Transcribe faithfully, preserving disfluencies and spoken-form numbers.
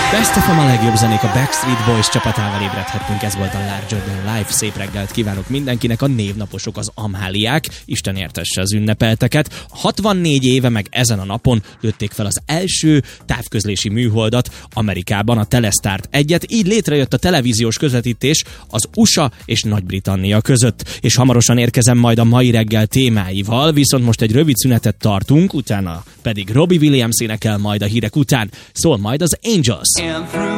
Best of a legjobb zenék a Backstreet Boys csapatával ébredhettünk, ez volt a Larger Than Life. Szép reggelt kívánok mindenkinek, a névnaposok, az Amáliák, Isten értesse az ünnepelteket. hatvannégy éve meg ezen a napon lőtték fel az első távközlési műholdat Amerikában, a Telestart egyet, így létrejött a televíziós közvetítés az u es á és Nagy-Britannia között. És hamarosan érkezem majd a mai reggel témáival, viszont most egy rövid szünetet tartunk, utána pedig Robbie Williams énekel majd a hírek után. Szól majd az Angels.